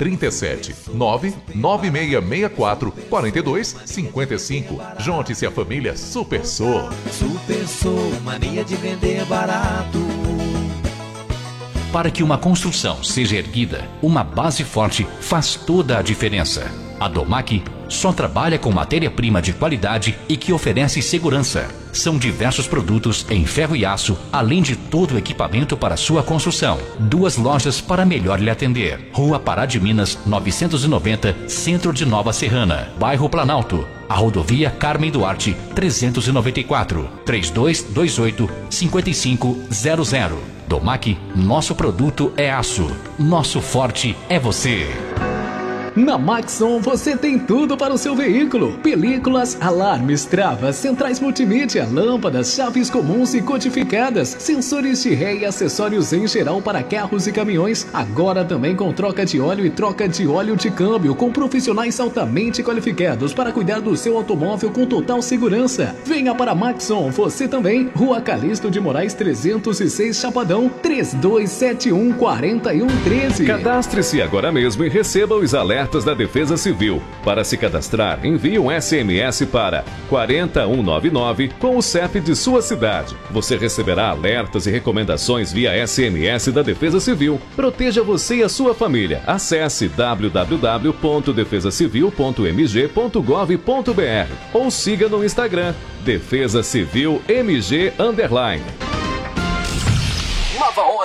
37 99664 4255. Junte-se à família Super Sou. Super Sou, mania de vender barato. Para que uma construção seja erguida, uma base forte faz toda a diferença. A Domac só trabalha com matéria-prima de qualidade e que oferece segurança. São diversos produtos em ferro e aço, além de todo o equipamento para sua construção. 2 lojas para melhor lhe atender. Rua Pará de Minas, 990, Centro de Nova Serrana, Bairro Planalto. A rodovia Carmen Duarte, 394, 3228-5500. Domac, nosso produto é aço. Nosso forte é você. Na Maxon você tem tudo para o seu veículo: películas, alarmes, travas, centrais multimídia, lâmpadas, chaves comuns e codificadas, sensores de ré e acessórios em geral para carros e caminhões. Agora também com troca de óleo e troca de óleo de câmbio, com profissionais altamente qualificados para cuidar do seu automóvel com total segurança. Venha para Maxon, você também. Rua Calixto de Moraes 306, Chapadão, 3271-4113. Cadastre-se agora mesmo e receba os alertas da Defesa Civil. Para se cadastrar, envie um SMS para 40199 com o CEP de sua cidade. Você receberá alertas e recomendações via SMS da Defesa Civil. Proteja você e a sua família. Acesse www.defesacivil.mg.gov.br ou siga no Instagram Defesa Civil MG_.